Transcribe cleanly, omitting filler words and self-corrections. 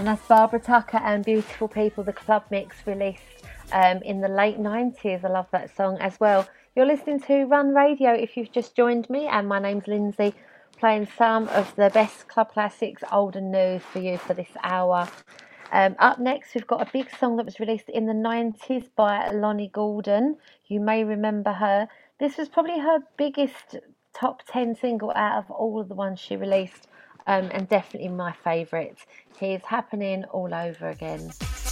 And that's Barbara Tucker and Beautiful People, the club mix released in the late 90s. I love that song as well. You're listening to Run Radio if you've just joined me, and my name's Lindsay, playing some of the best club classics, old and new, for you for this hour. Up next, we've got a big song that was released in the 90s by Lonnie Gordon. You may remember her. This was probably her biggest top 10 single out of all of the ones she released, and definitely my favourite. Here's Happening All Over Again.